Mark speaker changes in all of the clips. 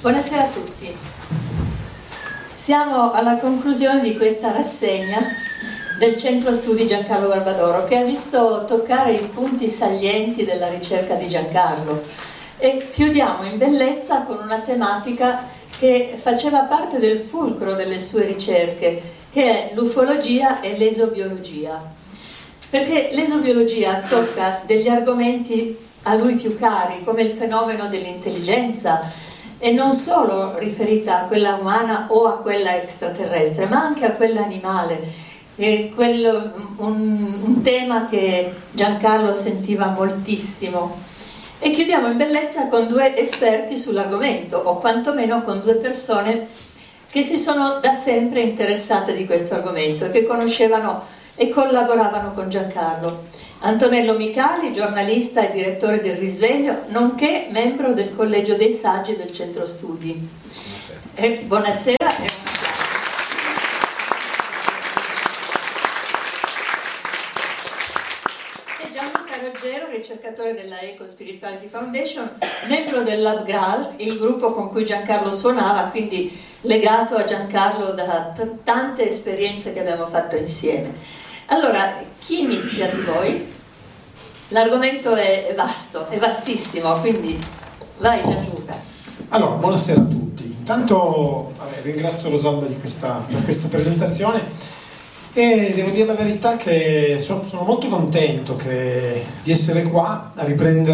Speaker 1: Buonasera a tutti. Siamo alla conclusione di questa rassegna del Centro Studi Giancarlo Barbadoro, che ha visto toccare i punti salienti della ricerca di Giancarlo, e chiudiamo in bellezza con una tematica che faceva parte del fulcro delle sue ricerche, che è l'ufologia e l'esobiologia. Perché l'esobiologia tocca degli argomenti a lui più cari, come il fenomeno dell'intelligenza, e non solo riferita a quella umana o a quella extraterrestre, ma anche a quella animale. Un tema che Giancarlo sentiva moltissimo. E chiudiamo in bellezza con due esperti sull'argomento, o quantomeno con due persone che si sono da sempre interessate di questo argomento e che conoscevano e collaboravano con Giancarlo. Antonello Micali, giornalista e direttore del Risveglio, nonché membro del Collegio dei Saggi del Centro Studi. Buonasera. E Gianluca Roggero, ricercatore della Eco Spirituality Foundation, membro del Lab Graal, il gruppo con cui Giancarlo suonava, quindi legato a Giancarlo da tante esperienze che abbiamo fatto insieme. Allora, chi inizia di voi? L'argomento è vasto, è vastissimo, quindi vai Gianluca.
Speaker 2: Allora, buonasera a tutti. Intanto ringrazio Rosalba per questa presentazione e devo dire la verità che sono molto contento di essere qua a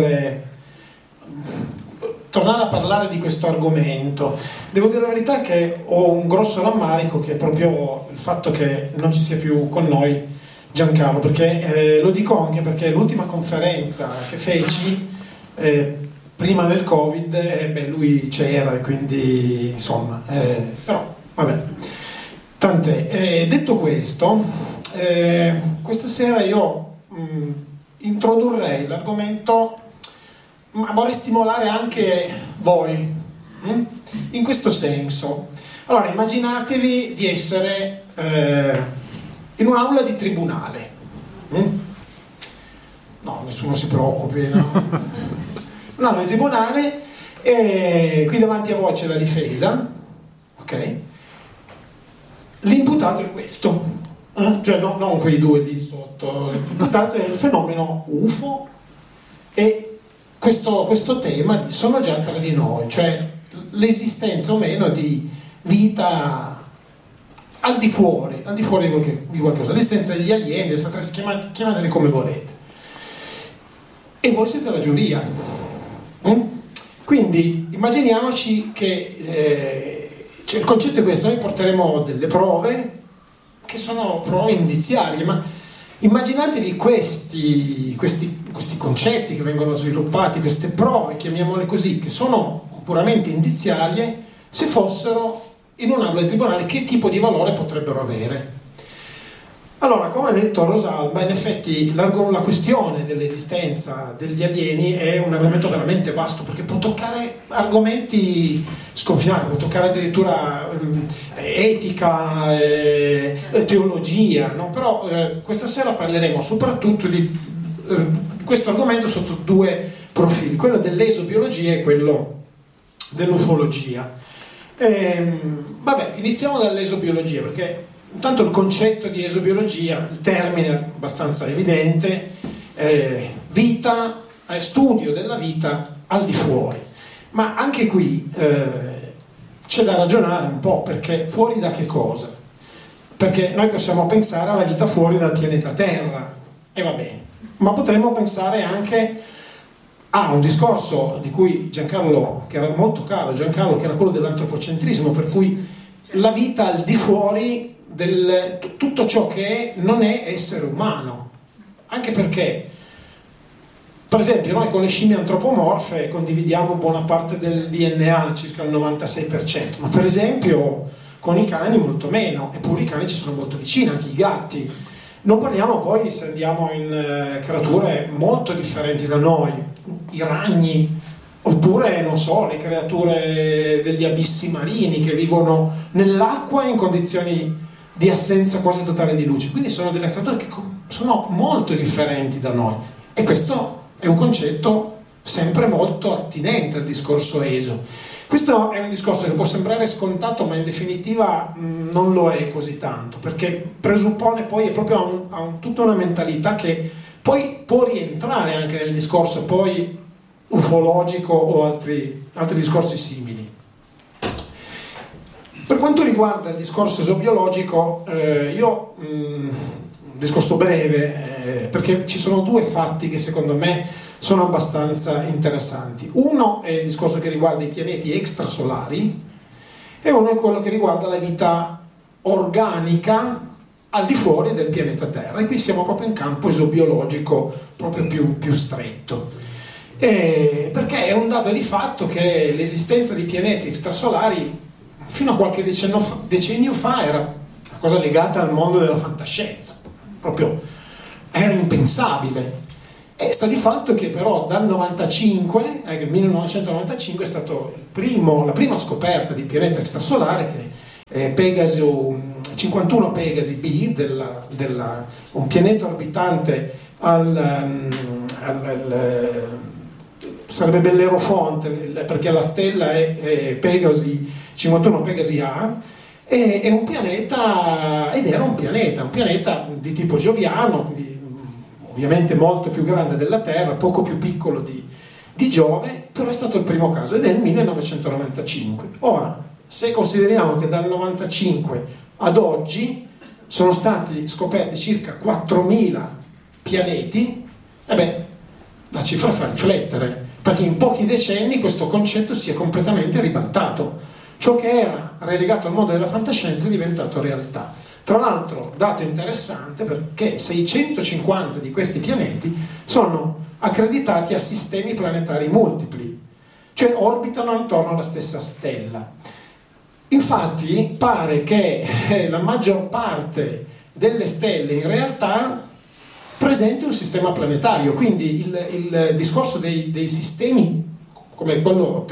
Speaker 2: tornare a parlare di questo argomento. Devo dire la verità che ho un grosso rammarico, che è proprio il fatto che non ci sia più con noi Giancarlo, perché lo dico anche perché l'ultima conferenza che feci prima del Covid, lui c'era, e quindi insomma, però vabbè, tant'è. Detto questo, questa sera io introdurrei l'argomento, ma vorrei stimolare anche voi in questo senso. Allora, immaginatevi di essere in un'aula di tribunale. No, nessuno si preoccupi, no? Un'aula di tribunale, e qui davanti a voi c'è la difesa, ok? L'imputato è questo, cioè non quei due lì sotto. L'imputato è il fenomeno UFO, e questo tema sono già tra di noi, cioè l'esistenza o meno di vita al di fuori di qualcosa, l'esistenza degli alieni, chiamateli come volete, e voi siete la giuria. Quindi immaginiamoci che il concetto è questo: noi porteremo delle prove che sono prove indiziarie, ma immaginatevi questi concetti che vengono sviluppati, queste prove, chiamiamole così, che sono puramente indiziarie, se fossero in un'aula di tribunale, che tipo di valore potrebbero avere? Allora, come ha detto Rosalba, in effetti la questione dell'esistenza degli alieni è un argomento veramente vasto, perché può toccare argomenti sconfinati, può toccare addirittura etica, teologia, no? Però questa sera parleremo soprattutto di questo argomento sotto due profili, quello dell'esobiologia e quello dell'ufologia. Vabbè, iniziamo dall'esobiologia, perché intanto il concetto di esobiologia, il termine è abbastanza evidente, vita, studio della vita al di fuori, ma anche qui c'è da ragionare un po', perché fuori da che cosa? Perché noi possiamo pensare alla vita fuori dal pianeta Terra, e va bene, ma potremmo pensare anche un discorso di cui Giancarlo, che era molto caro Giancarlo, che era quello dell'antropocentrismo, per cui la vita al di fuori tutto ciò che non è essere umano. Anche perché, per esempio, noi con le scimmie antropomorfe condividiamo buona parte del DNA, circa il 96%, ma per esempio con i cani molto meno, eppure i cani ci sono molto vicini, anche i gatti. Non parliamo poi, se andiamo in creature molto differenti da noi, i ragni, oppure, non so, le creature degli abissi marini che vivono nell'acqua in condizioni di assenza quasi totale di luce. Quindi sono delle creature che sono molto differenti da noi, e questo è un concetto sempre molto attinente al discorso ESO. Questo è un discorso che può sembrare scontato, ma in definitiva non lo è così tanto, perché presuppone poi è proprio tutta una mentalità che poi può rientrare anche nel discorso poi ufologico o altri discorsi simili. Per quanto riguarda il discorso esobiologico, un discorso breve, perché ci sono due fatti che secondo me sono abbastanza interessanti. Uno è il discorso che riguarda i pianeti extrasolari e uno è quello che riguarda la vita organica al di fuori del pianeta Terra, e qui siamo proprio in campo esobiologico proprio più stretto. Perché è un dato di fatto che l'esistenza di pianeti extrasolari fino a qualche decennio fa era una cosa legata al mondo della fantascienza, proprio era impensabile. E sta di fatto che però dal 1995 è stato la prima scoperta di pianeta extrasolare, che è Pegaso 51 Pegasi B, un pianeta orbitante sarebbe Bellerofonte, perché la stella è Pegasi 51 Pegasi A, è un pianeta, ed era un pianeta di tipo gioviano, ovviamente molto più grande della Terra, poco più piccolo di Giove, però è stato il primo caso ed è il 1995. Ora, se consideriamo che dal 95 ad oggi sono stati scoperti circa 4.000 pianeti, la cifra fa riflettere, perché in pochi decenni questo concetto si è completamente ribaltato. Ciò che era relegato al mondo della fantascienza è diventato realtà. Tra l'altro, dato interessante, perché 650 di questi pianeti sono accreditati a sistemi planetari multipli, cioè orbitano intorno alla stessa stella. Infatti pare che la maggior parte delle stelle in realtà presenti un sistema planetario, quindi il discorso dei sistemi come quello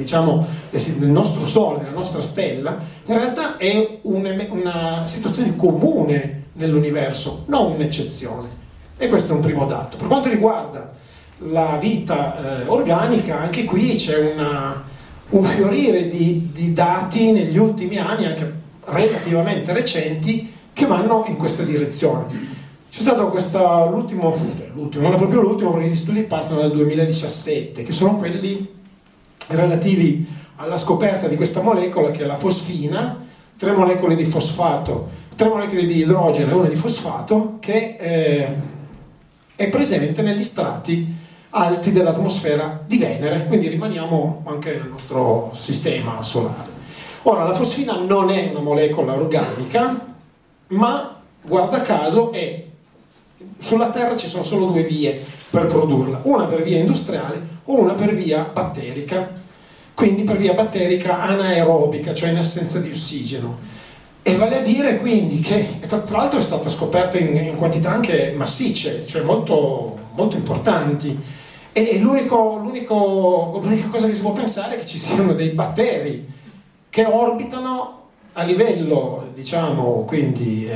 Speaker 2: del nostro Sole, della nostra stella, in realtà è una situazione comune nell'universo, non un'eccezione. E questo è un primo dato. Per quanto riguarda la vita organica, anche qui c'è un fiorire di dati negli ultimi anni, anche relativamente recenti, che vanno in questa direzione. C'è stato l'ultimo, non è proprio l'ultimo, perché gli studi partono dal 2017, che sono quelli relativi alla scoperta di questa molecola, che è la fosfina, 3 molecole di fosfato, 3 molecole di idrogeno e una di fosfato, che è presente negli strati alti dell'atmosfera di Venere, quindi rimaniamo anche nel nostro sistema solare. Ora, la fosfina non è una molecola organica, ma guarda caso sulla Terra ci sono solo 2 vie per produrla, una per via industriale o una per via batterica, quindi per via batterica anaerobica, cioè in assenza di ossigeno. E vale a dire quindi che tra l'altro è stata scoperta in quantità anche massicce, cioè molto, molto importanti, e l'unica cosa che si può pensare è che ci siano dei batteri che orbitano a livello, diciamo, quindi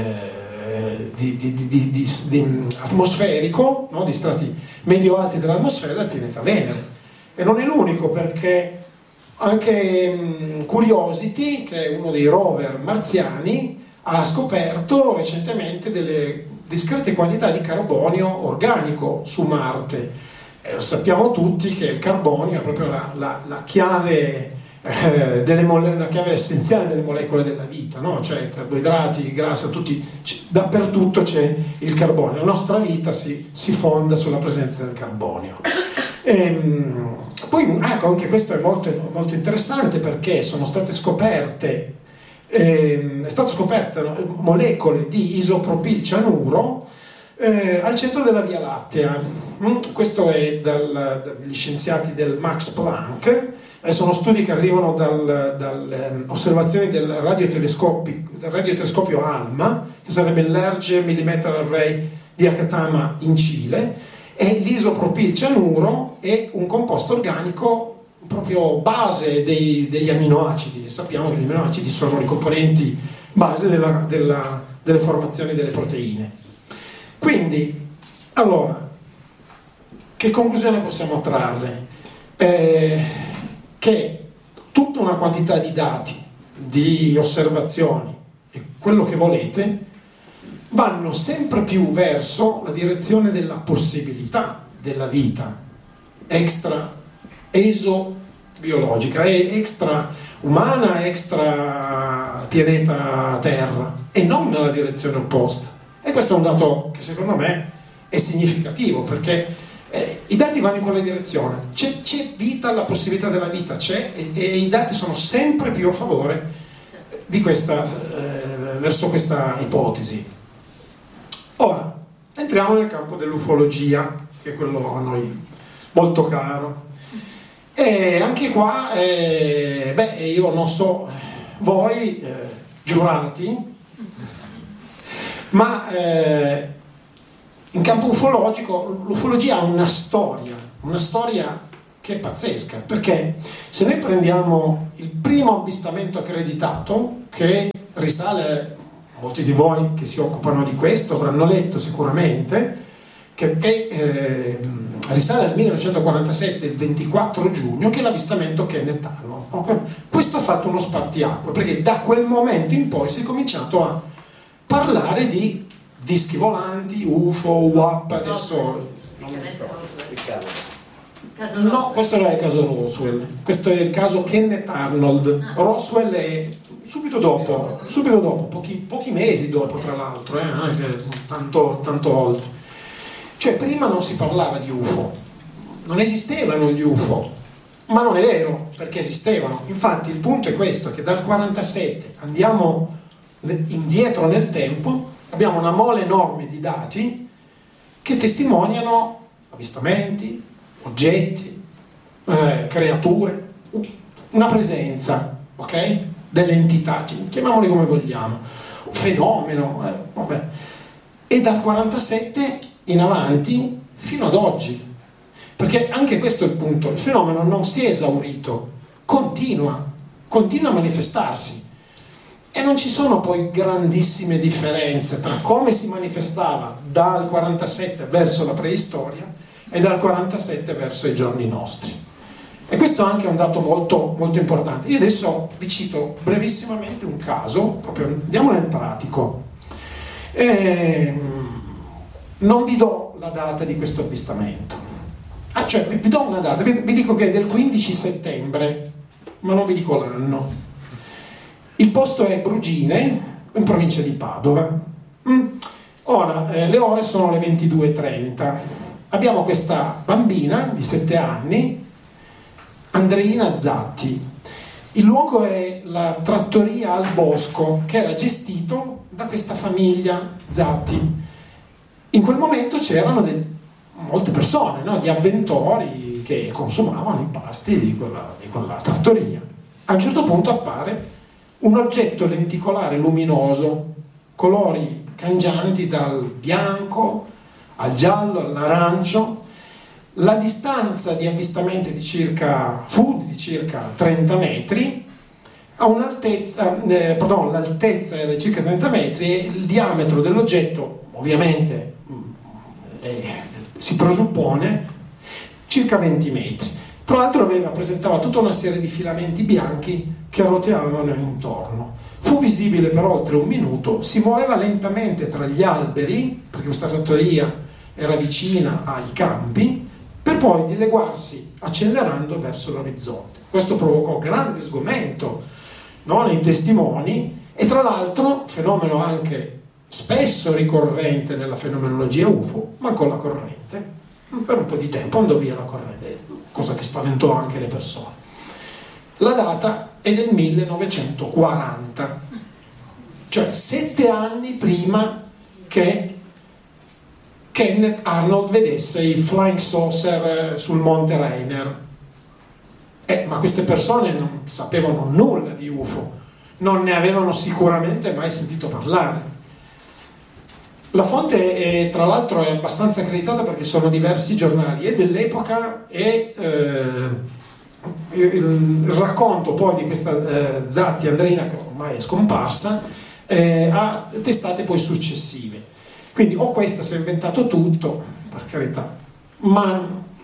Speaker 2: atmosferico, no? Di strati medio-alti dell'atmosfera del pianeta Venere. E non è l'unico, perché anche Curiosity, che è uno dei rover marziani, ha scoperto recentemente delle discrete quantità di carbonio organico su Marte. Sappiamo tutti che il carbonio è proprio la chiave la chiave essenziale delle molecole della vita, no? Cioè carboidrati, grassi, dappertutto c'è il carbonio. La nostra vita si fonda sulla presenza del carbonio. Poi ecco, anche questo è molto, molto interessante, perché sono state scoperte molecole di isopropilcianuro al centro della Via Lattea. Questo è dagli scienziati del Max Planck. Sono studi che arrivano dalle osservazioni del radiotelescopio ALMA, che sarebbe il Large Millimeter Array di Acatama in Cile, e l'isopropilcianuro è un composto organico proprio base degli aminoacidi. Sappiamo che gli aminoacidi sono i componenti base delle formazioni delle proteine. Quindi, allora, che conclusione possiamo trarre? Che tutta una quantità di dati, di osservazioni e quello che volete vanno sempre più verso la direzione della possibilità della vita extra esobiologica, extra umana, extra pianeta Terra, e non nella direzione opposta. E questo è un dato che secondo me è significativo, perché i dati vanno in quella direzione. C'è vita, la possibilità della vita c'è, e i dati sono sempre più a favore di verso questa ipotesi. Ora, entriamo nel campo dell'ufologia, che è quello a noi molto caro. E anche qua, io non so voi, giurati, ma in campo ufologico l'ufologia ha una storia che è pazzesca, perché se noi prendiamo il primo avvistamento accreditato, che risale, molti di voi che si occupano di questo avranno letto sicuramente, che risale al 1947, il 24 giugno, che è l'avvistamento Kenneth Arnold. Questo ha fatto uno spartiacque, perché da quel momento in poi si è cominciato a parlare di dischi volanti, UFO, UAP, adesso non mi ricordo. No, questo non è il caso Roswell, questo è il caso Kenneth Arnold. Roswell è subito dopo, pochi mesi dopo, tra l'altro, non è che tanto oltre. Cioè, prima non si parlava di UFO, non esistevano gli UFO, ma non è vero, perché esistevano. Infatti il punto è questo, che dal 47 andiamo indietro nel tempo, abbiamo una mole enorme di dati che testimoniano avvistamenti, oggetti, creature, una presenza, ok? Delle entità, chiamiamoli come vogliamo, un fenomeno, vabbè. E dal 47 in avanti fino ad oggi, perché anche questo è il punto, il fenomeno non si è esaurito, continua a manifestarsi, e non ci sono poi grandissime differenze tra come si manifestava dal 47 verso la preistoria e dal 47 verso i giorni nostri. E questo anche è un dato molto, molto importante. Io adesso vi cito brevissimamente un caso, proprio andiamo nel pratico. Non vi do la data di questo avvistamento, cioè vi do una data, vi dico che è del 15 settembre, ma non vi dico l'anno. Il posto è Brugine, in provincia di Padova. Ora, le ore sono le 22:30. Abbiamo questa bambina di 7 anni, Andreina Zatti. Il luogo è la trattoria al Bosco, che era gestito da questa famiglia Zatti. In quel momento c'erano molte persone, no? Gli avventori che consumavano i pasti di quella trattoria. A un certo punto appare un oggetto lenticolare luminoso, colori cangianti dal bianco al giallo, all'arancio. La distanza di avvistamento fu di circa 30 metri, a un'altezza, l'altezza era di circa 30 metri e il diametro dell'oggetto, ovviamente si presuppone, circa 20 metri. Tra l'altro presentava tutta una serie di filamenti bianchi che roteavano intorno. Fu visibile per oltre un minuto, si muoveva lentamente tra gli alberi, perché questa trattoria era vicina ai campi, per poi dileguarsi accelerando verso l'orizzonte. Questo provocò grande sgomento, no, nei testimoni, e tra l'altro, fenomeno anche spesso ricorrente nella fenomenologia UFO, mancò la corrente. Per un po' di tempo andò via la corrente, cosa che spaventò anche le persone. La data è del 1940, cioè 7 anni prima che Kenneth Arnold vedesse i flying saucer sul monte Rainier. Ma queste persone non sapevano nulla di UFO, non ne avevano sicuramente mai sentito parlare. La fonte tra l'altro è abbastanza accreditata, perché sono diversi giornali e dell'epoca e il racconto poi di questa Zatti Andreina, che ormai è scomparsa, a testate poi successive. Quindi o questa si è inventato tutto, per carità, ma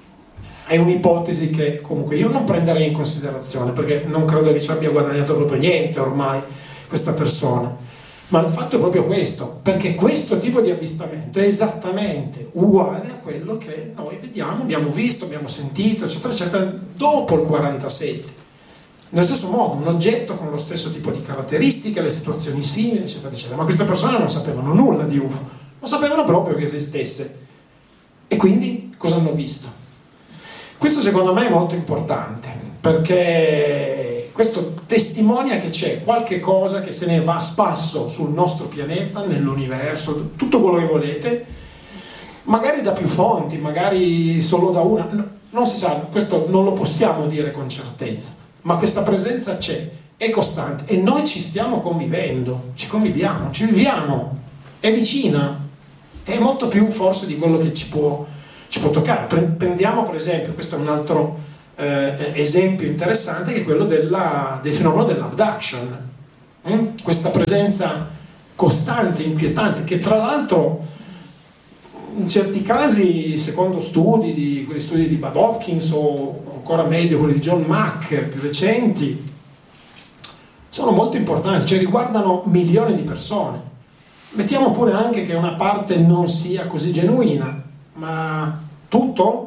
Speaker 2: è un'ipotesi che comunque io non prenderei in considerazione, perché non credo che ci abbia guadagnato proprio niente ormai questa persona. Ma il fatto è proprio questo, perché questo tipo di avvistamento è esattamente uguale a quello che noi vediamo, abbiamo visto, abbiamo sentito, eccetera, eccetera, dopo il 47. Nello stesso modo, un oggetto con lo stesso tipo di caratteristiche, le situazioni simili, eccetera, eccetera. Ma queste persone non sapevano nulla di UFO, non sapevano proprio che esistesse. E quindi cosa hanno visto? Questo secondo me è molto importante, perché questo testimonia che c'è qualche cosa che se ne va a spasso sul nostro pianeta, nell'universo, tutto quello che volete, magari da più fonti, magari solo da una, non si sa, questo non lo possiamo dire con certezza, ma questa presenza c'è, è costante e noi ci stiamo convivendo, ci conviviamo, ci viviamo, è vicina, è molto più forse di quello che ci può toccare. Prendiamo per esempio, questo è un altro esempio interessante, che è quello del fenomeno dell'abduction, questa presenza costante, inquietante, che tra l'altro in certi casi, secondo quegli studi di Bud Hopkins o ancora meglio quelli di John Mack più recenti, sono molto importanti, cioè riguardano milioni di persone. Mettiamo pure anche che una parte non sia così genuina, ma tutto?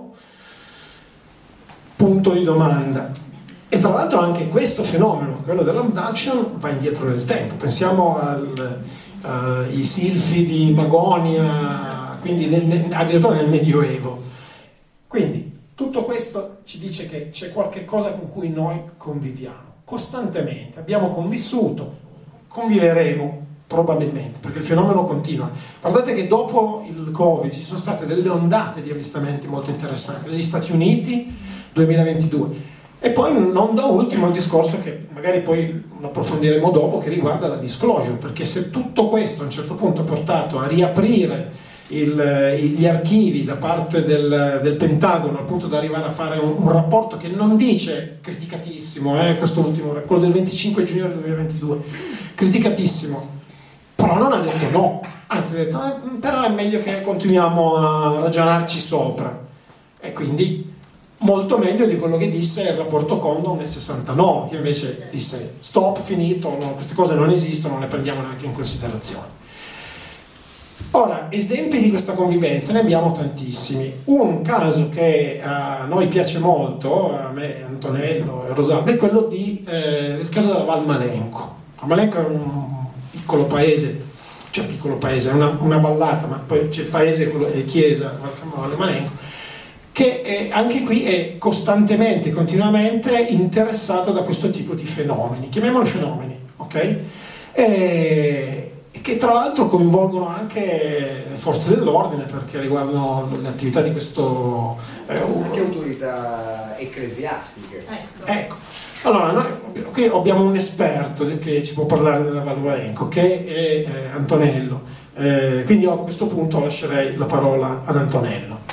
Speaker 2: Punto di domanda. E tra l'altro anche questo fenomeno, quello dell'abduction, va indietro nel tempo. Pensiamo ai silfi di Magonia, quindi addirittura nel Medioevo. Quindi tutto questo ci dice che c'è qualche cosa con cui noi conviviamo costantemente, abbiamo convissuto, conviveremo probabilmente, perché il fenomeno continua. Guardate che dopo il Covid ci sono state delle ondate di avvistamenti molto interessanti negli Stati Uniti 2022, e poi non da ultimo il discorso che magari poi lo approfondiremo dopo, che riguarda la disclosure, perché se tutto questo a un certo punto ha portato a riaprire gli archivi da parte del Pentagono, al punto da arrivare a fare un rapporto che non dice criticatissimo, questo ultimo, quello del 25 giugno 2022, criticatissimo, però non ha detto no, anzi ha detto però è meglio che continuiamo a ragionarci sopra, e quindi molto meglio di quello che disse il rapporto Condon nel 69, che invece disse stop, finito, no, queste cose non esistono, non le prendiamo neanche in considerazione. Ora, esempi di questa convivenza ne abbiamo tantissimi. Un caso che a noi piace molto, a me, Antonello e Rosalba, è quello il caso della Val Malenco. Val Malenco è un piccolo paese, cioè piccolo paese, è una vallata, ma poi c'è il paese, quello è chiesa, Val Malenco, che anche qui è costantemente, continuamente interessato da questo tipo di fenomeni, chiamiamoli fenomeni, ok? E che tra l'altro coinvolgono anche le forze dell'ordine, perché riguardano le attività di questo
Speaker 3: anche autorità ecclesiastiche.
Speaker 2: Ecco, allora noi qui abbiamo un esperto che ci può parlare della Val Malenco, che è Antonello, quindi a questo punto lascerei la parola ad Antonello.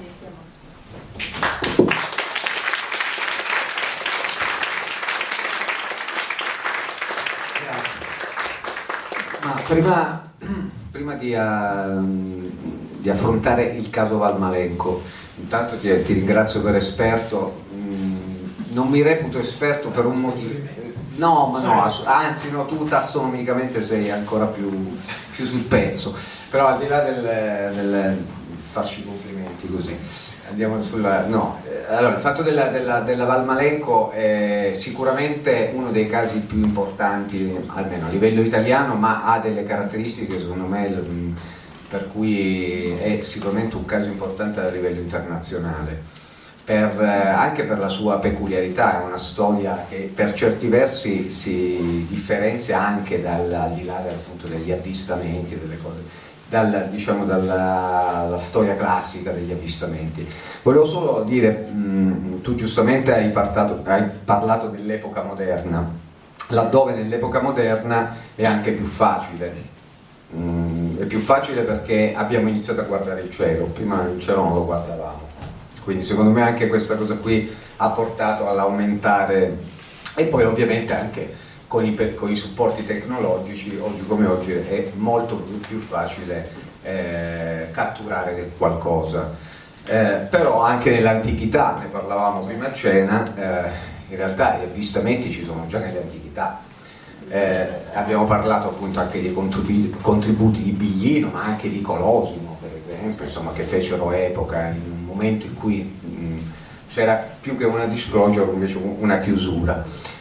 Speaker 3: Prima di affrontare il caso Val Malenco, intanto ti ringrazio per esperto. Non mi reputo esperto per un motivo, anzi tu tassonomicamente sei ancora più sul pezzo, però al di là del farci complimenti così, andiamo allora il fatto della Val Malenco è sicuramente uno dei casi più importanti, almeno a livello italiano, ma ha delle caratteristiche secondo me per cui è sicuramente un caso importante a livello internazionale, anche per la sua peculiarità. È una storia che per certi versi si differenzia anche al di là appunto degli avvistamenti, delle cose, dalla storia classica degli avvistamenti. Volevo solo dire, tu giustamente hai parlato dell'epoca moderna, laddove nell'epoca moderna è anche più facile. È più facile perché abbiamo iniziato a guardare il cielo, prima il cielo non lo guardavamo, quindi secondo me anche questa cosa qui ha portato all'aumentare, e poi ovviamente anche con i supporti tecnologici, oggi come oggi è molto più facile catturare qualcosa. Però anche nell'antichità, ne parlavamo prima a cena, in realtà gli avvistamenti ci sono già nell'antichità. Abbiamo parlato appunto anche dei contributi di Biglino, ma anche di Colosimo, per esempio, insomma, che fecero epoca in un momento in cui c'era più che una disclosure, invece una chiusura.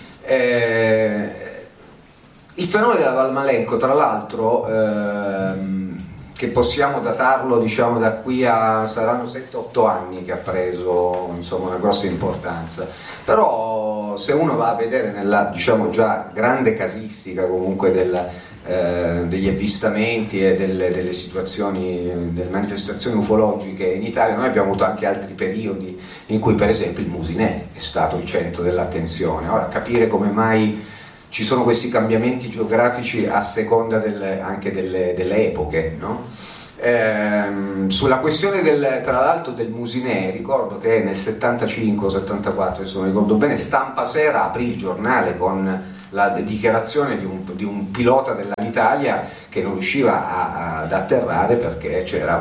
Speaker 3: Il fenomeno della Valmalenco, tra l'altro, che possiamo datarlo, diciamo, da qui a saranno 7-8 anni che ha preso, insomma, una grossa importanza. Però se uno va a vedere nella, diciamo, già grande casistica comunque degli avvistamenti e delle situazioni, delle manifestazioni ufologiche in Italia, noi abbiamo avuto anche altri periodi in cui per esempio il Musinè è stato il centro dell'attenzione. Ora, capire come mai ci sono questi cambiamenti geografici a seconda anche delle epoche, no? Sulla questione tra l'altro del Musinè, ricordo che nel 75-74, se non ricordo bene, Stampa Sera aprì il giornale con la dichiarazione di un pilota dell'Alitalia che non riusciva ad atterrare perché c'era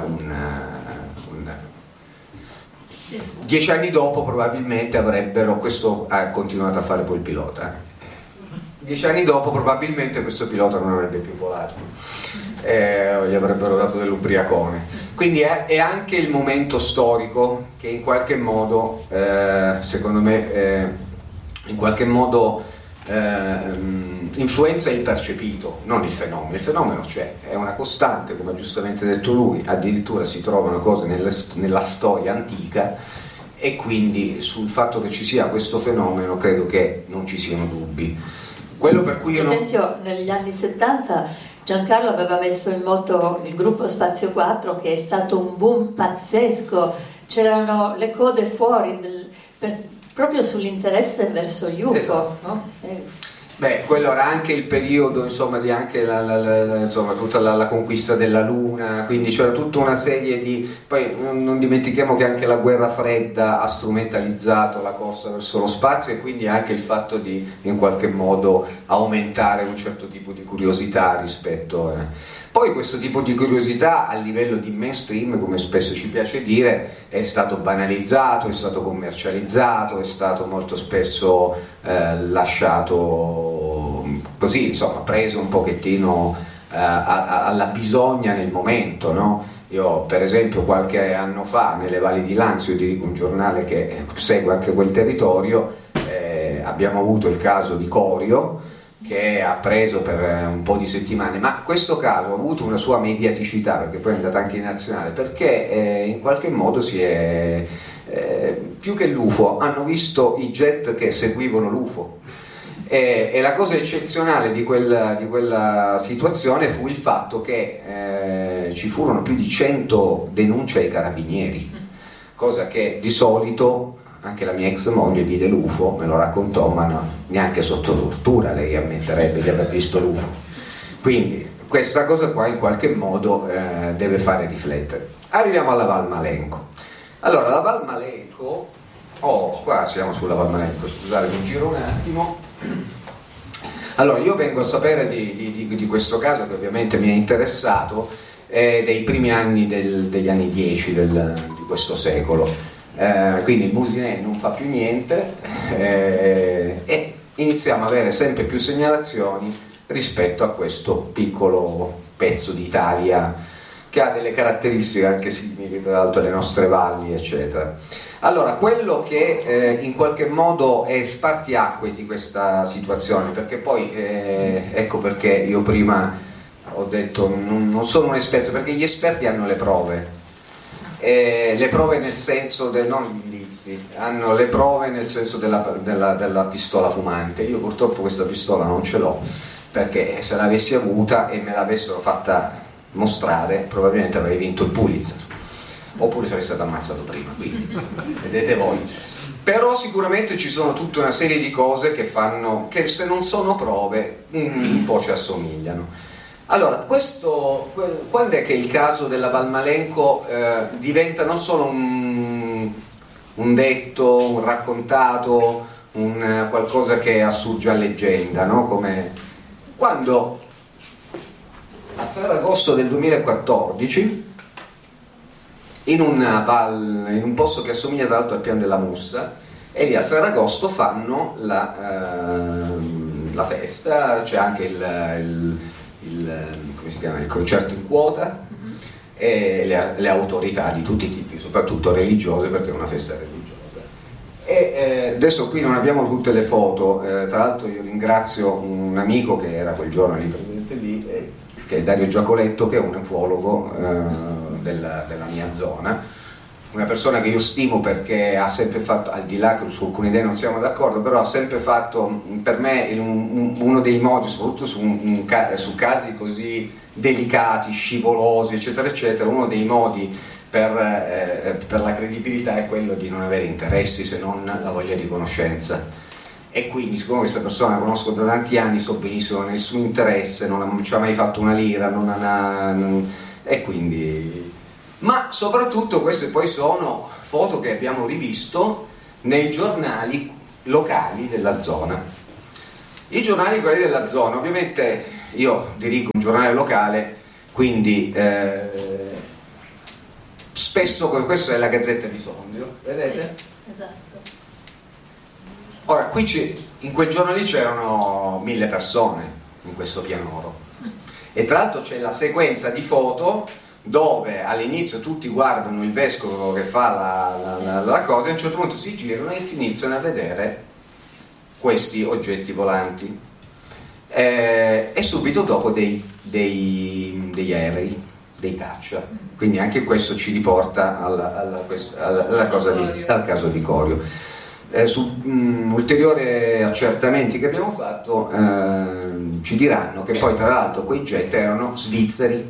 Speaker 3: 10 anni dopo probabilmente questo ha continuato a fare poi il pilota. 10 anni dopo probabilmente questo pilota non avrebbe più volato, gli avrebbero dato dell'ubriacone. Quindi è anche il momento storico che in qualche modo, secondo me, in qualche modo influenza il percepito, non il fenomeno. Il fenomeno c'è, è una costante, come ha giustamente detto lui, addirittura si trovano cose nella storia antica, e quindi sul fatto che ci sia questo fenomeno credo che non ci siano dubbi. Quello per cui
Speaker 1: per esempio negli anni 70 Giancarlo aveva messo in moto il gruppo Spazio 4, che è stato un boom pazzesco, c'erano le code fuori proprio sull'interesse verso gli UFO, esatto. No?
Speaker 3: Beh, quello era anche il periodo, insomma, di anche insomma, tutta la conquista della Luna, quindi c'era tutta una serie di... Poi non dimentichiamo che anche la guerra fredda ha strumentalizzato la corsa verso lo spazio, e quindi anche il fatto di in qualche modo aumentare un certo tipo di curiosità rispetto... Poi questo tipo di curiosità a livello di mainstream, come spesso ci piace dire, è stato banalizzato, è stato commercializzato, è stato molto spesso lasciato così, insomma, preso un pochettino alla bisogna nel momento, no? Io per esempio qualche anno fa nelle Valli di Lanzio, io dirigo un giornale che segue anche quel territorio, abbiamo avuto il caso di Corio, che ha preso per un po' di settimane, ma questo caso ha avuto una sua mediaticità, perché poi è andata anche in nazionale, perché in qualche modo si è più che l'UFO hanno visto i jet che seguivano l'UFO, e la cosa eccezionale di quella situazione fu il fatto che ci furono più di 100 denunce ai carabinieri, cosa che di solito anche la mia ex moglie vide l'UFO, me lo raccontò, ma no, neanche sotto tortura lei ammetterebbe di aver visto l'UFO. Quindi questa cosa qua in qualche modo deve fare riflettere. Arriviamo alla Valmalenco. Allora, la Valmalenco, qua siamo sulla Valmalenco, scusate, mi giro un attimo. Allora, io vengo a sapere di questo caso, che ovviamente mi è interessato, dei primi anni degli anni 10 di questo secolo. Quindi il Musinè non fa più niente, e iniziamo a avere sempre più segnalazioni rispetto a questo piccolo pezzo d'Italia che ha delle caratteristiche anche simili tra l'altro alle nostre valli, eccetera. Allora, quello che in qualche modo è spartiacque di questa situazione, perché poi ecco perché io prima ho detto non sono un esperto, perché gli esperti hanno le prove. Le prove nel senso non gli indizi, hanno le prove nel senso della pistola fumante. Io purtroppo questa pistola non ce l'ho, perché se l'avessi avuta e me l'avessero fatta mostrare probabilmente avrei vinto il Pulitzer, oppure sarei stato ammazzato prima, quindi vedete voi. Però sicuramente ci sono tutta una serie di cose che fanno che, se non sono prove, un po' ci assomigliano. Allora, quando è che il caso della Valmalenco diventa non solo un detto, un raccontato, un qualcosa che assurge a leggenda, no? Come quando a Ferragosto del 2014 in un posto che assomiglia tra l'altro al Pian della Mussa, e lì a Ferragosto fanno la festa, c'è anche come si chiama, il concerto in quota, e le autorità di tutti i tipi, soprattutto religiose, perché è una festa religiosa. E adesso qui non abbiamo tutte le foto, tra l'altro io ringrazio un amico che era quel giorno lì presente lì, che è Dario Giacoletto, che è un ufologo della mia zona, una persona che io stimo perché ha sempre fatto, al di là che su alcune idee non siamo d'accordo, però ha sempre fatto per me uno dei modi, soprattutto su casi così delicati, scivolosi, eccetera eccetera, uno dei modi per la credibilità è quello di non avere interessi se non la voglia di conoscenza. E quindi, siccome questa persona la conosco da tanti anni, so benissimo che nessun interesse, non ci ha mai fatto una lira, e quindi... Ma soprattutto queste poi sono foto che abbiamo rivisto nei giornali locali della zona. I giornali quelli della zona, ovviamente io dirigo un giornale locale, quindi spesso questo è la Gazzetta di Sondrio, vedete?
Speaker 1: Esatto.
Speaker 3: Ora, in quel giorno lì c'erano 1000 persone in questo pianoro, e tra l'altro c'è la sequenza di foto dove all'inizio tutti guardano il vescovo che fa la cosa, e a un certo punto si girano e si iniziano a vedere questi oggetti volanti, e subito dopo degli aerei, dei caccia. Quindi anche questo ci riporta al caso di Corio. Su ulteriori accertamenti che abbiamo fatto ci diranno che poi tra l'altro quei jet erano svizzeri,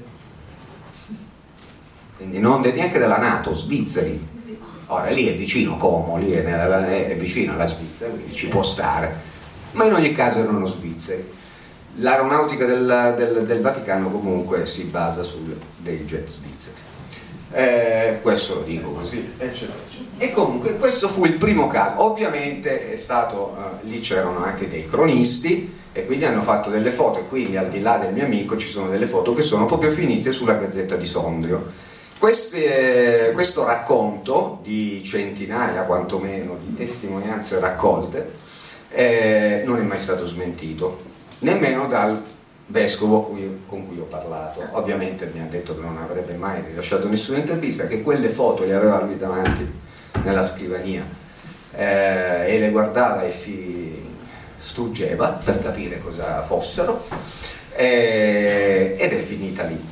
Speaker 3: quindi non neanche della NATO, svizzeri. Ora lì è vicino Como, lì è vicino alla Svizzera, quindi ci può stare, ma in ogni caso erano svizzeri. L'aeronautica del Vaticano comunque si basa su dei jet svizzeri. Questo lo dico così, e comunque questo fu il primo caso. Ovviamente è stato lì c'erano anche dei cronisti, e quindi hanno fatto delle foto, e quindi al di là del mio amico ci sono delle foto che sono proprio finite sulla Gazzetta di Sondrio. Questo racconto di centinaia quantomeno di testimonianze raccolte non è mai stato smentito, nemmeno dal vescovo con cui ho parlato. Ovviamente mi ha detto che non avrebbe mai rilasciato nessuna intervista, che quelle foto le aveva lui davanti nella scrivania, e le guardava e si struggeva per capire cosa fossero, ed è finita lì.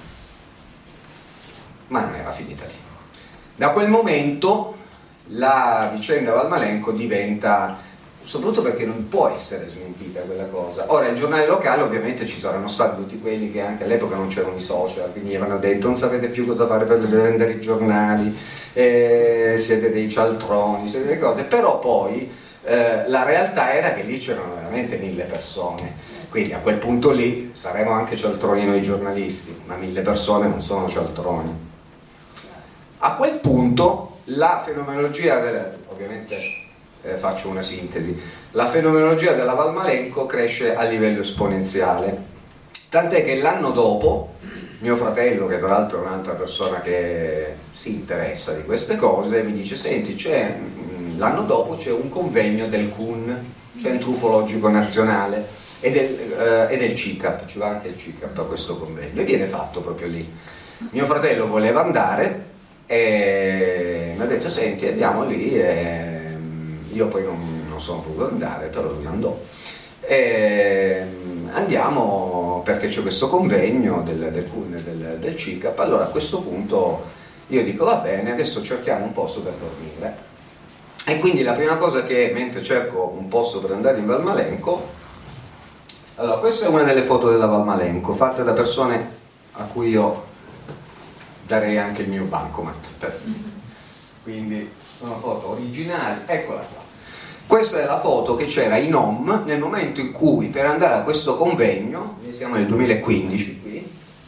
Speaker 3: Ma non era finita lì. Da quel momento la vicenda Valmalenco diventa, soprattutto perché non può essere smentita quella cosa. Ora, il giornale locale, ovviamente ci saranno stati tutti quelli che anche all'epoca non c'erano i social, quindi avevano detto non sapete più cosa fare per vendere i giornali, siete dei cialtroni, siete delle cose. Però poi la realtà era che lì c'erano veramente 1000 persone, quindi a quel punto lì saremo anche cialtroni noi giornalisti, ma 1000 persone non sono cialtroni. A quel punto la fenomenologia ovviamente faccio una sintesi, la fenomenologia della Valmalenco cresce a livello esponenziale, tant'è che l'anno dopo mio fratello, che tra l'altro è un'altra persona che si interessa di queste cose, mi dice senti, l'anno dopo c'è un convegno del CUN, Centro Ufologico Nazionale, e del CICAP, ci va anche il CICAP a questo convegno, e viene fatto proprio lì. Mio fratello voleva andare e mi ha detto senti, andiamo lì, e io poi non sono potuto andare, però lui andò, e andiamo perché c'è questo convegno del CUN e del CICAP. Allora a questo punto io dico va bene, adesso cerchiamo un posto per dormire, e quindi la prima cosa che, mentre cerco un posto per andare in Valmalenco, allora questa è una delle foto della Valmalenco fatte da persone a cui io darei anche il mio bancomat, quindi sono foto originali, eccola qua. Questa è la foto che c'era in home nel momento in cui, per andare a questo convegno, siamo nel 2015 qui,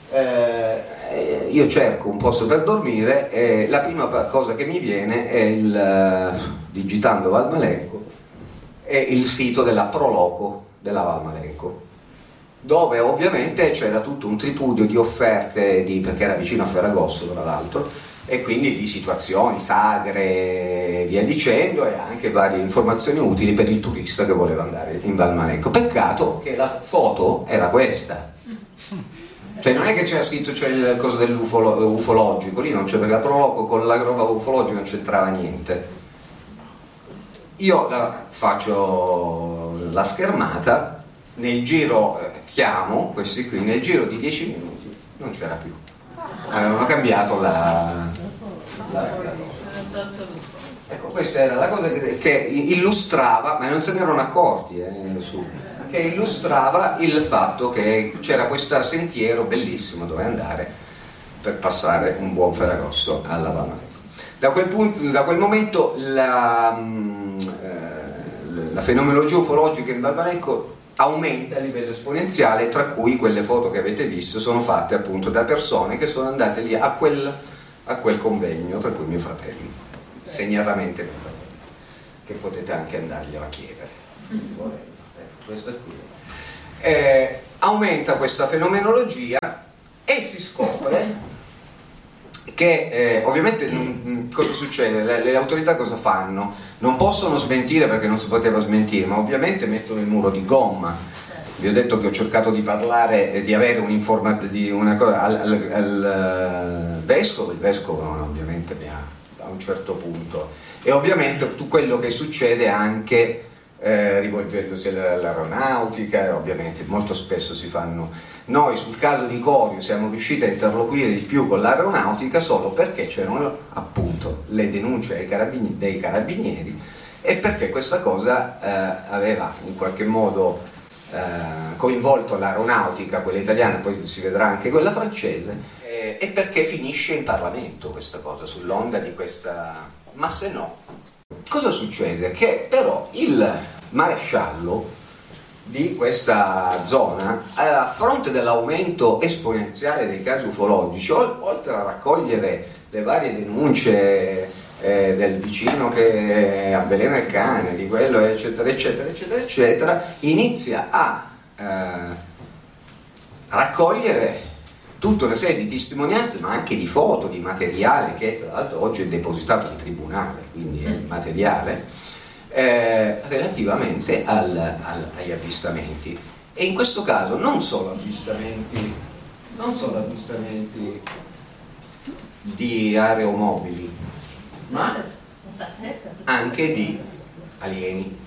Speaker 3: io cerco un posto per dormire, e la prima cosa che mi viene è digitando Valmalenco, è il sito della Proloco della Valmalenco, dove ovviamente c'era tutto un tripudio di offerte, perché era vicino a Ferragosto tra l'altro, e quindi di situazioni sagre e via dicendo, e anche varie informazioni utili per il turista che voleva andare in Val Malecco. Peccato che la foto era questa, cioè non è che c'era scritto c'è il coso dell'ufologico, lì non c'è, perché la Proloco con la roba ufologica non c'entrava niente. Io faccio la schermata, nel giro chiamo questi qui, nel giro di 10 minuti non c'era più, avevano cambiato la ecco, questa era la cosa che illustrava, ma non se ne erano accorti che illustrava il fatto che c'era questo sentiero bellissimo dove andare per passare un buon Ferragosto alla Val Malecco. Da quel momento la fenomenologia ufologica in Val Malecco aumenta a livello esponenziale, tra cui quelle foto che avete visto sono fatte appunto da persone che sono andate lì a quel convegno, tra cui mio fratello, segnatamente mio fratello, che potete anche andarglielo a chiedere. Questa qui. Aumenta questa fenomenologia e si scopre che ovviamente cosa succede? Le autorità cosa fanno? Non possono smentire perché non si poteva smentire, ma ovviamente mettono il muro di gomma. Vi ho detto che ho cercato di parlare, di avere un'informazione di una cosa al vescovo, il vescovo ovviamente mi ha a un certo punto, e ovviamente tutto quello che succede anche rivolgendosi all'aeronautica, ovviamente molto spesso si fanno. Noi sul caso di Corio siamo riusciti a interloquire di più con l'aeronautica solo perché c'erano appunto le denunce dei carabinieri e perché questa cosa aveva in qualche modo coinvolto l'aeronautica, quella italiana, poi si vedrà anche quella francese, e perché finisce in Parlamento questa cosa, sull'onda di questa. Ma se no, cosa succede? Che però il maresciallo di questa zona, a fronte dell'aumento esponenziale dei casi ufologici, oltre a raccogliere le varie denunce del vicino che avvelena il cane, di quello eccetera eccetera eccetera eccetera, inizia a raccogliere tutta una serie di testimonianze, ma anche di foto, di materiale che tra l'altro oggi è depositato in tribunale, quindi è materiale relativamente agli avvistamenti. E in questo caso non solo avvistamenti di aeromobili, ma anche di alieni.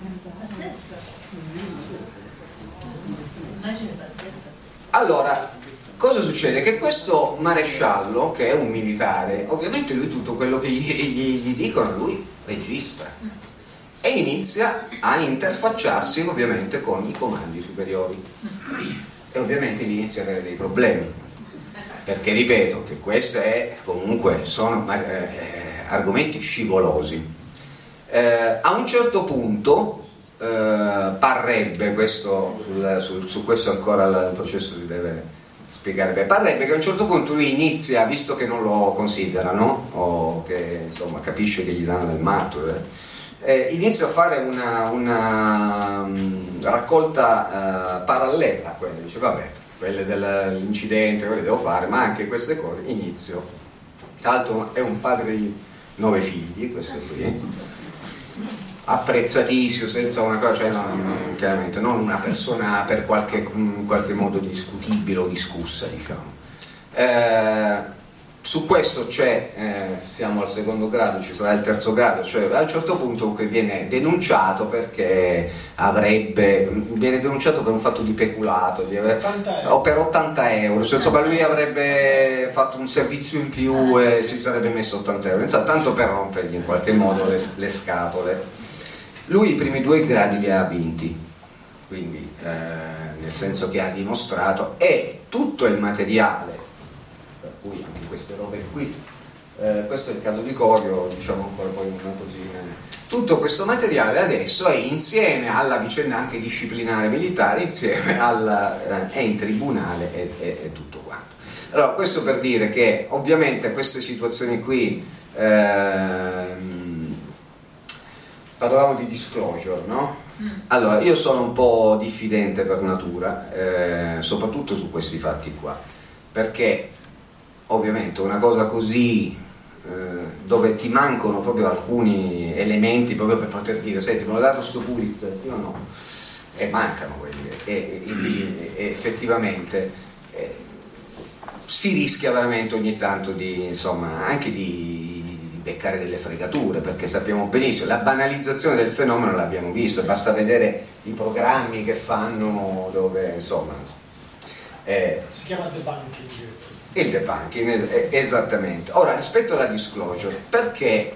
Speaker 3: Allora, cosa succede? Che questo maresciallo, che è un militare, ovviamente lui tutto quello che gli dicono, lui registra e inizia a interfacciarsi ovviamente con i comandi superiori e ovviamente gli inizia ad avere dei problemi, perché ripeto che questi comunque sono argomenti scivolosi. A un certo punto parrebbe, questo su questo ancora il processo si deve spiegare bene, parrebbe che a un certo punto lui inizia, visto che non lo considerano o che insomma capisce che gli danno del matto, inizia a fare una raccolta parallela a quelle, dice vabbè, quelle dell'incidente, quelle devo fare, ma anche queste cose inizio. Tra l'altro è un padre di 9 figli, questo qui, apprezzatissimo, senza una cosa, cioè chiaramente non una persona per in qualche modo discutibile o discussa, diciamo. Su questo siamo al secondo grado, ci sarà il terzo grado, cioè a un certo punto viene denunciato perché viene denunciato per un fatto di peculato o per 80 euro, cioè, insomma lui avrebbe fatto un servizio in più e si sarebbe messo 80 euro, tanto per rompergli in qualche modo le scatole. Lui i primi 2 gradi li ha vinti, quindi nel senso che ha dimostrato, e tutto il materiale, per cui anche queste robe qui, questo è il caso di Corio, diciamo ancora poi una cosina, tutto questo materiale adesso è insieme alla vicenda anche disciplinare militare, insieme è in tribunale e tutto quanto. Allora questo per dire che ovviamente queste situazioni qui, parlavamo di disclosure, no? Allora io sono un po' diffidente per natura, soprattutto su questi fatti qua, perché ovviamente una cosa così dove ti mancano proprio alcuni elementi proprio per poter dire senti, mi ho dato sto Pulitzer, sì o no? E mancano quelli e effettivamente si rischia veramente ogni tanto di, insomma, anche di beccare delle fregature, perché sappiamo benissimo la banalizzazione del fenomeno l'abbiamo visto, basta vedere i programmi che fanno dove, insomma,
Speaker 2: si chiama debunking.
Speaker 3: il debunking, esattamente. Ora, rispetto alla disclosure, perché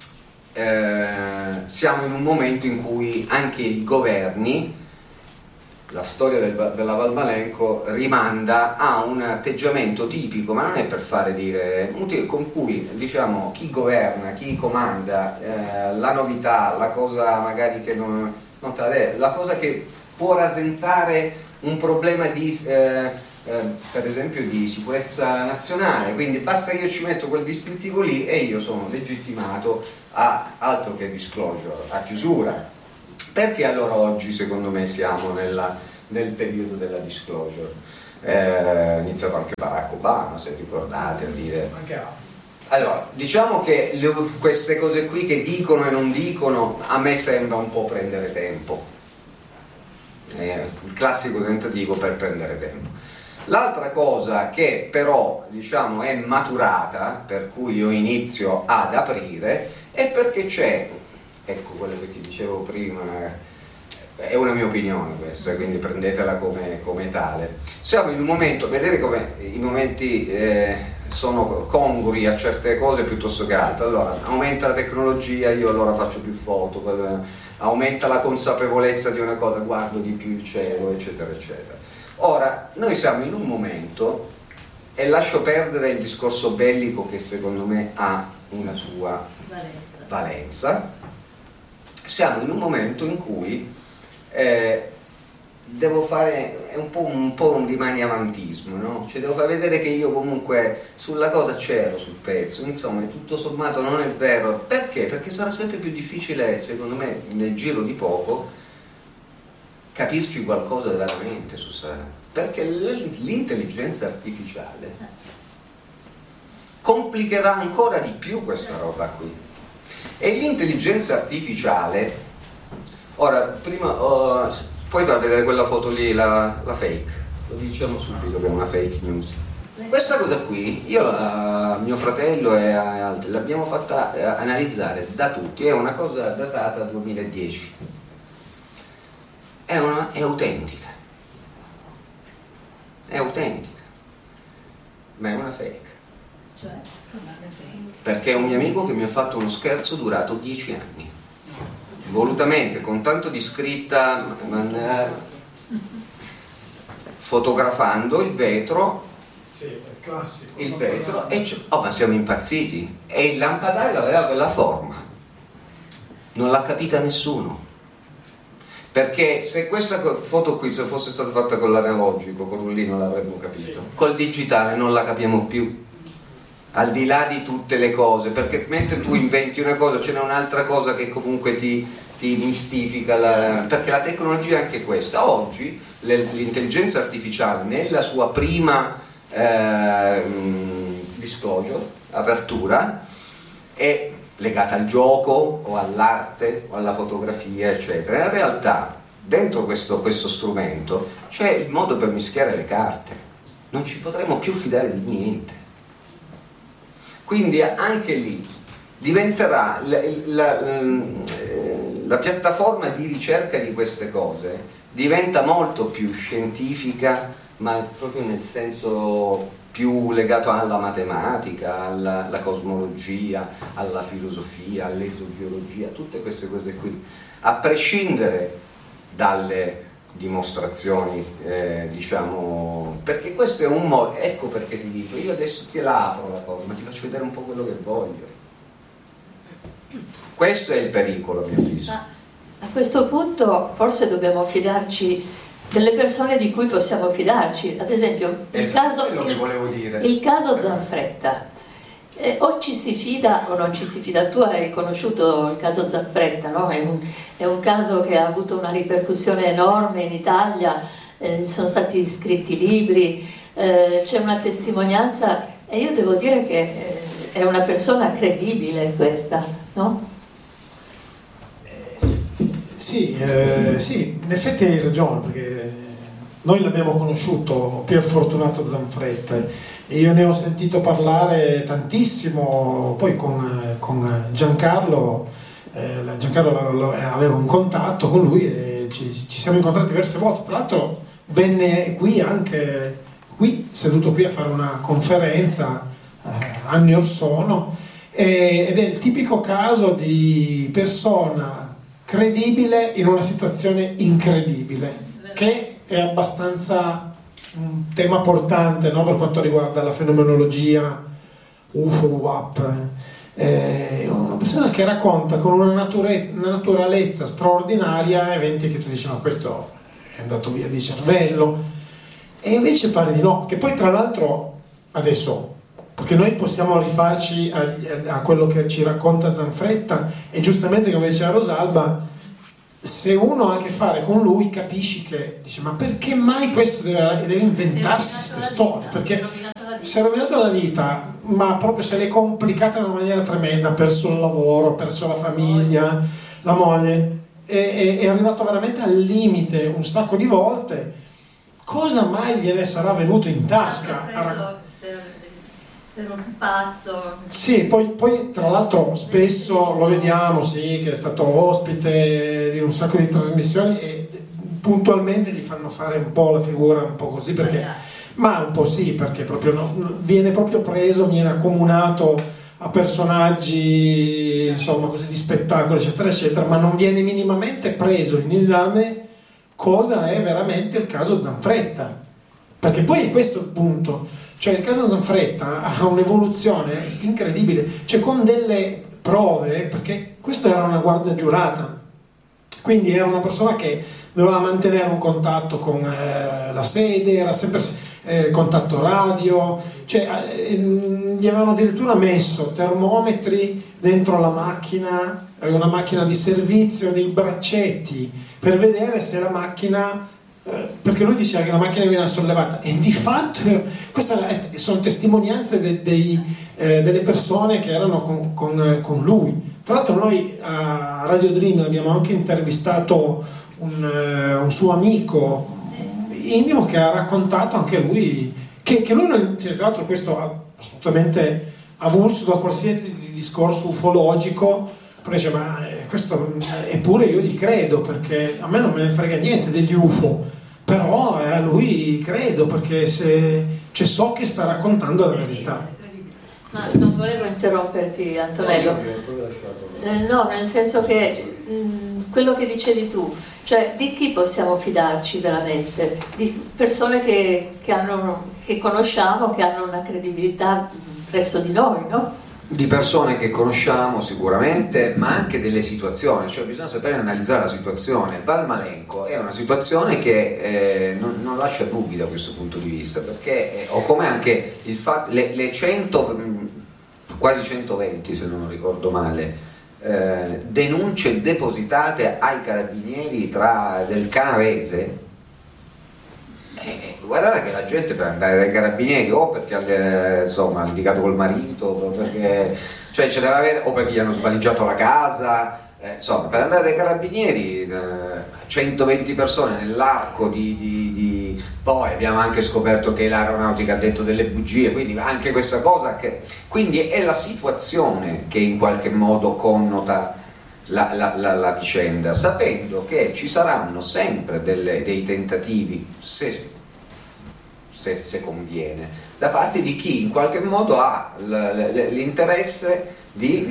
Speaker 3: siamo in un momento in cui anche i governi, la storia della Valmalenco rimanda a un atteggiamento tipico, ma non è per fare dire, con cui diciamo chi governa, chi comanda, la novità, la cosa magari che non la cosa che può rasentare un problema di per esempio di sicurezza nazionale, quindi basta che io ci metto quel distintivo lì e io sono legittimato a altro che disclosure, a chiusura. Perché allora oggi secondo me siamo nel periodo della disclosure? Iniziato anche Barack Obama, se ricordate, a dire. Allora, diciamo che queste cose qui che dicono e non dicono a me sembra un po' prendere tempo, il classico tentativo per prendere tempo. L'altra cosa che però diciamo è maturata, per cui io inizio ad aprire, è perché c'è, ecco quello che ti dicevo prima, è una mia opinione questa, quindi prendetela come tale. Siamo in un momento, vedete come i momenti sono congrui a certe cose piuttosto che altre. Allora aumenta la tecnologia, io allora faccio più foto, aumenta la consapevolezza di una cosa, guardo di più il cielo, eccetera eccetera. Ora noi siamo in un momento, e lascio perdere il discorso bellico che secondo me ha una sua valenza, siamo in un momento in cui devo fare un po' un rimaniamantismo, no? Cioè devo far vedere che io comunque sulla cosa c'ero sul pezzo, insomma tutto sommato non è vero. Perché? Perché sarà sempre più difficile, secondo me, nel giro di poco capirci qualcosa veramente su perché l'intelligenza artificiale complicherà ancora di più questa roba qui. E l'intelligenza artificiale, ora prima puoi far vedere quella foto lì, la fake, lo diciamo subito che è una fake news. Questa cosa qui io mio fratello e altri l'abbiamo fatta analizzare da tutti, è una cosa datata 2010, è autentica, ma è una fake.
Speaker 1: Cioè,
Speaker 3: perché è un mio amico che mi ha fatto uno scherzo durato 10 anni, volutamente, con tanto di scritta, fotografando il vetro,
Speaker 2: sì, è classico,
Speaker 3: il vetro, e ma siamo impazziti, e il lampadario aveva quella forma, non l'ha capita nessuno. Perché se questa foto qui, se fosse stata fatta con l'analogico, con rullino, l'avremmo capito. Sì. Col digitale non la capiamo più, al di là di tutte le cose, perché mentre tu inventi una cosa ce n'è un'altra cosa che comunque ti mistifica, perché la tecnologia è anche questa. Oggi l'intelligenza artificiale nella sua prima disclosure, apertura, è legata al gioco o all'arte o alla fotografia eccetera. In realtà dentro questo strumento c'è il modo per mischiare le carte, non ci potremo più fidare di niente, quindi anche lì diventerà la piattaforma di ricerca di queste cose diventa molto più scientifica, ma proprio nel senso più legato alla matematica, alla cosmologia, alla filosofia, all'esobiologia, tutte queste cose qui, a prescindere dalle dimostrazioni, diciamo, perché questo è un modo, ecco perché ti dico, io adesso te la apro la cosa, ma ti faccio vedere un po' quello che voglio. Questo è il pericolo, a mio avviso.
Speaker 1: A questo punto forse dobbiamo fidarci delle persone di cui possiamo fidarci, ad esempio il caso Zanfretta, o ci si fida o non ci si fida. Tu hai conosciuto il caso Zanfretta, no? È un caso che ha avuto una ripercussione enorme in Italia, sono stati scritti libri, c'è una testimonianza, e io devo dire che è una persona credibile questa, no?
Speaker 2: Sì, in effetti hai ragione, perché noi l'abbiamo conosciuto, Pier Fortunato Zanfretta, e io ne ho sentito parlare tantissimo, poi con Giancarlo, aveva un contatto con lui e ci siamo incontrati diverse volte. Tra l'altro venne qui seduto qui a fare una conferenza anni or sono, ed è il tipico caso di persona credibile in una situazione incredibile, che è abbastanza un tema portante, no? Per quanto riguarda la fenomenologia UFO, UAP. È una persona che racconta con una naturalezza straordinaria eventi che tu dici: no, questo è andato via di cervello, e invece pare di no. Che poi tra l'altro adesso, perché noi possiamo rifarci a quello che ci racconta Zanfretta, e giustamente, come diceva Rosalba, se uno ha a che fare con lui capisci che dice: ma perché mai questo deve inventarsi queste storie? Perché si è rovinato la vita, ma proprio se l'è complicata in una maniera tremenda, ha perso il lavoro, ha perso la famiglia, la moglie, è arrivato veramente al limite un sacco di volte. Cosa mai gliene sarà venuto in tasca?
Speaker 1: Per un pazzo.
Speaker 2: Sì, poi tra l'altro spesso lo vediamo, sì, che è stato ospite di un sacco di trasmissioni, e puntualmente gli fanno fare un po' la figura un po' così, perché, ma un po' sì, perché proprio viene proprio preso, viene accomunato a personaggi, insomma, così, di spettacolo, eccetera eccetera, ma non viene minimamente preso in esame cosa è veramente il caso Zanfretta, perché poi è questo il punto. Cioè il caso Zanfretta ha un'evoluzione incredibile, cioè con delle prove, perché questo era una guardia giurata, quindi era una persona che doveva mantenere un contatto con la sede, era sempre contatto radio, cioè gli avevano addirittura messo termometri dentro la macchina, una macchina di servizio, dei braccetti, per vedere se la macchina... perché lui diceva che la macchina viene sollevata, e di fatto queste sono testimonianze delle persone che erano con lui. Tra l'altro noi a Radio Dream abbiamo anche intervistato un suo amico intimo che ha raccontato anche lui che lui non, cioè, tra l'altro questo ha assolutamente avulso da qualsiasi discorso ufologico, però dice: ma questo, eppure io gli credo, perché a me non me ne frega niente degli UFO, però a lui credo, perché so che sta raccontando la verità.
Speaker 1: Ma non volevo interromperti, Antonello, no, nel senso che quello che dicevi tu, cioè di chi possiamo fidarci veramente? Di persone che conosciamo, che hanno una credibilità presso di noi, no?
Speaker 3: Di persone che conosciamo sicuramente, ma anche delle situazioni, cioè bisogna sapere analizzare la situazione. Val Malenco è una situazione che non lascia dubbi da questo punto di vista, perché o come anche il fatto, le 100, quasi 120 se non ricordo male, denunce depositate ai carabinieri del Canavese. Guardate che la gente per andare dai carabinieri o perché ha litigato col marito, o perché cioè ce deve avere, o perché gli hanno svaligiato la casa, insomma, per andare dai carabinieri 120 persone nell'arco di poi abbiamo anche scoperto che l'aeronautica ha detto delle bugie, quindi anche questa cosa quindi è la situazione che in qualche modo connota la vicenda, sapendo che ci saranno sempre dei tentativi, se conviene, da parte di chi in qualche modo ha l'interesse di...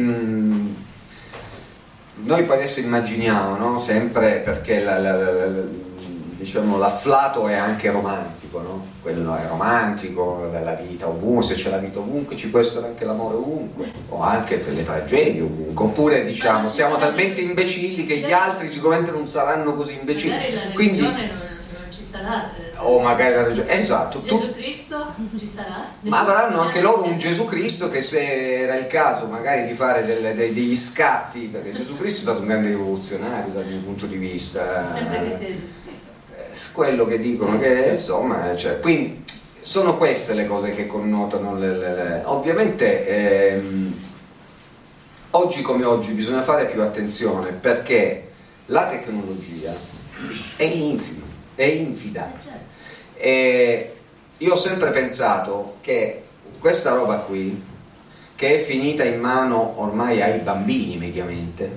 Speaker 3: noi poi adesso immaginiamo, no? Sempre perché diciamo, l'afflato è anche romantico, no? Quello è romantico, della vita ovunque, se c'è la vita ovunque ci può essere anche l'amore ovunque, o anche per le tragedie ovunque, oppure diciamo siamo talmente imbecilli che gli altri sicuramente non saranno così imbecilli, quindi non
Speaker 1: ci sarà,
Speaker 3: o magari la religione, esatto,
Speaker 1: Gesù Cristo ci sarà,
Speaker 3: ma avranno anche loro un Gesù Cristo che, se era il caso magari di fare degli scatti, perché Gesù Cristo è stato un grande rivoluzionario dal mio punto di vista,
Speaker 1: sempre che sia
Speaker 3: quello che dicono che insomma, cioè, quindi sono queste le cose che connotano ovviamente oggi come oggi bisogna fare più attenzione, perché la tecnologia è infida, e io ho sempre pensato che questa roba qui, che è finita in mano ormai ai bambini mediamente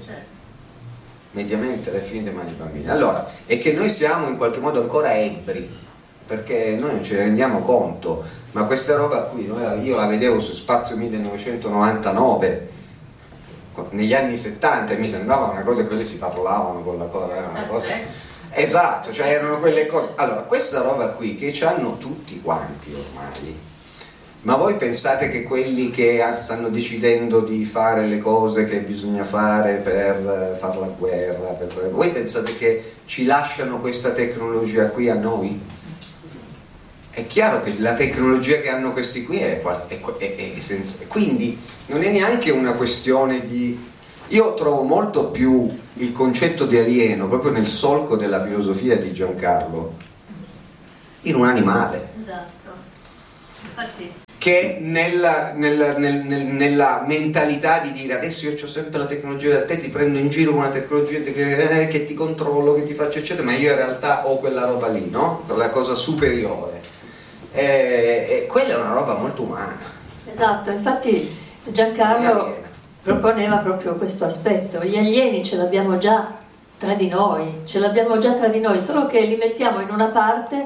Speaker 3: è finita in mano ai bambini, allora, e che noi siamo in qualche modo ancora ebbri, perché noi non ce ne rendiamo conto, ma questa roba qui io la vedevo su Spazio 1999 negli anni 70 e mi sembrava una cosa, quelle si parlavano con la cosa, era una cosa, esatto, cioè erano quelle cose. Allora, questa roba qui che ci hanno tutti quanti ormai, ma voi pensate che quelli che stanno decidendo di fare le cose che bisogna fare per fare la guerra, voi pensate che ci lasciano questa tecnologia qui a noi? È chiaro che la tecnologia che hanno questi qui è senza, quindi non è neanche una questione di... Io trovo molto più il concetto di alieno proprio nel solco della filosofia di Giancarlo in un animale,
Speaker 1: esatto, infatti,
Speaker 3: che nella mentalità di dire adesso io ho sempre la tecnologia da te, ti prendo in giro con una tecnologia che ti controllo, che ti faccio eccetera, ma io in realtà ho quella roba lì, no? La cosa superiore. E quella è una roba molto umana.
Speaker 1: Esatto, infatti Giancarlo proponeva proprio questo aspetto. Gli alieni ce l'abbiamo già tra di noi, solo che li mettiamo in una parte,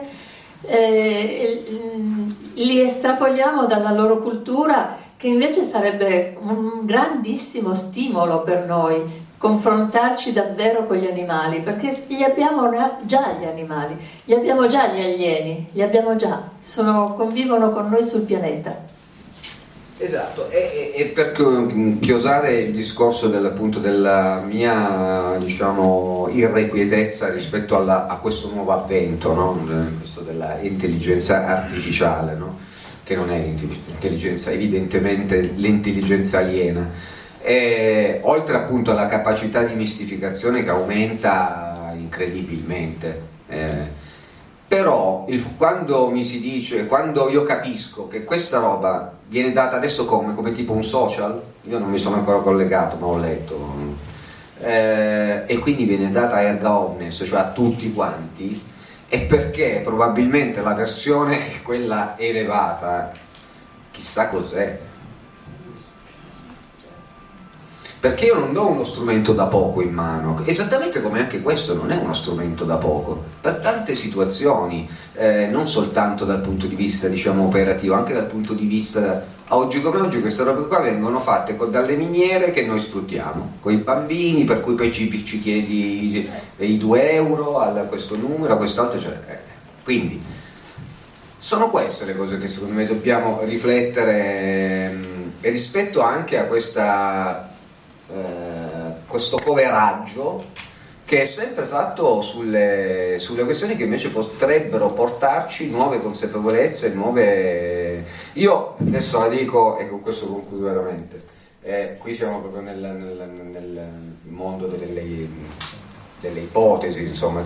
Speaker 1: li estrapoliamo dalla loro cultura, che invece sarebbe un grandissimo stimolo per noi, confrontarci davvero con gli animali, perché li abbiamo già gli animali, li abbiamo già gli alieni, li abbiamo già, convivono con noi sul pianeta.
Speaker 3: Esatto, e per chiosare il discorso appunto della mia, diciamo, irrequietezza rispetto a questo nuovo avvento, no? Questo della intelligenza artificiale, no? Che non è intelligenza, evidentemente l'intelligenza aliena. E, oltre appunto alla capacità di mistificazione che aumenta incredibilmente, però quando mi si dice, quando io capisco che questa roba viene data adesso come tipo un social, io non mi sono ancora collegato ma ho letto, e quindi viene data erga omnes, cioè a tutti quanti, è perché probabilmente la versione quella elevata chissà cos'è. Perché io non do uno strumento da poco in mano, esattamente come anche questo non è uno strumento da poco, per tante situazioni, non soltanto dal punto di vista, diciamo, operativo, anche dal punto di vista, oggi come oggi queste robe qua vengono fatte dalle miniere che noi sfruttiamo, con i bambini, per cui poi ci chiedi i 2 euro a questo numero, a quest'altro, cioè, quindi sono queste le cose che secondo me dobbiamo riflettere, e rispetto anche a questo coveraggio che è sempre fatto sulle questioni che invece potrebbero portarci nuove consapevolezze, nuove... Io adesso la dico e con questo concludo veramente, qui siamo proprio nel mondo delle ipotesi, insomma,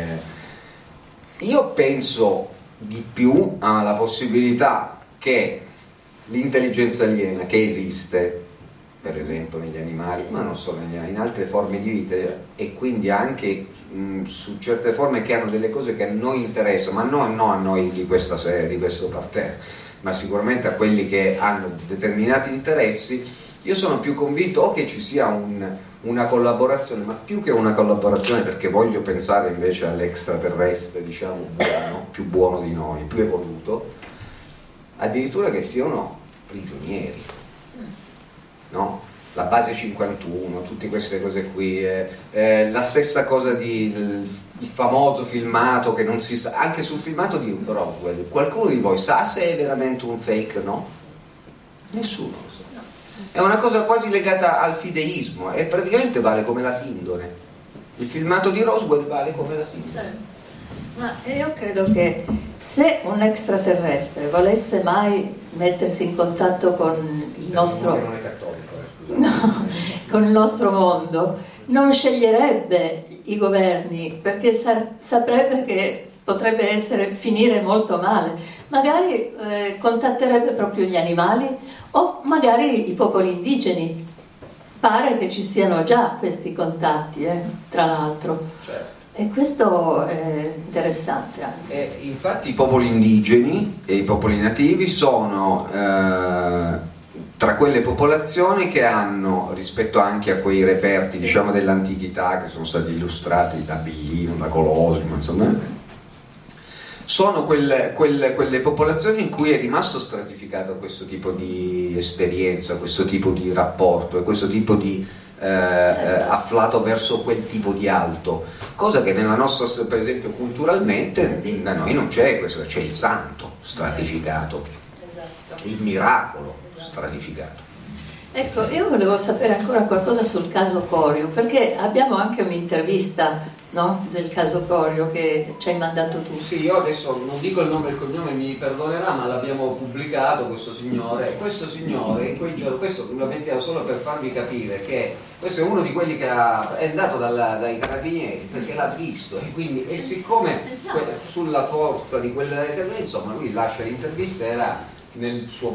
Speaker 3: io penso di più alla possibilità che l'intelligenza aliena che esiste, per esempio negli animali, ma non solo negli animali, in altre forme di vita, e quindi anche su certe forme che hanno delle cose che a noi interessano, ma non a noi di questa serie, di questo parterre, ma sicuramente a quelli che hanno determinati interessi. Io sono più convinto che ci sia una collaborazione, ma più che una collaborazione, perché voglio pensare invece all'extraterrestre, diciamo, più buono di noi, più evoluto, addirittura che siano prigionieri, no? La base 51, tutte queste cose qui, la stessa cosa il famoso filmato che non si sa, anche sul filmato di Roswell, qualcuno di voi sa se è veramente un fake? No? Nessuno lo sa. È una cosa quasi legata al fideismo e praticamente vale come la sindone. Il filmato di Roswell vale come la sindone.
Speaker 1: Ma io credo che se un extraterrestre volesse mai mettersi in contatto con il nostro...
Speaker 3: Non è cattolico,
Speaker 1: no, con il nostro mondo, non sceglierebbe i governi, perché saprebbe che potrebbe finire molto male. Magari contatterebbe proprio gli animali o magari i popoli indigeni. Pare che ci siano già questi contatti, tra l'altro.
Speaker 3: Certo.
Speaker 1: E questo è interessante anche.
Speaker 3: Infatti i popoli indigeni e i popoli nativi sono tra quelle popolazioni che hanno, rispetto anche a quei reperti, diciamo, dell'antichità che sono stati illustrati da Bellino, da Colosimo, insomma, sono quelle popolazioni in cui è rimasto stratificato questo tipo di esperienza, questo tipo di rapporto e questo tipo di afflato verso quel tipo di alto, cosa che nella nostra, per esempio, culturalmente da noi non c'è. Questo, c'è il santo stratificato, il miracolo stratificato.
Speaker 1: Ecco, io volevo sapere ancora qualcosa sul caso Corio, perché abbiamo anche un'intervista, no, del caso Corio che ci hai mandato tu.
Speaker 3: Sì, io adesso non dico il nome e il cognome, mi perdonerà, ma l'abbiamo pubblicato questo signore, questo lo mettiamo solo per farvi capire che questo è uno di quelli che è andato dai carabinieri perché l'ha visto e siccome sulla forza di quella, insomma, lui lascia l'intervista, era nel suo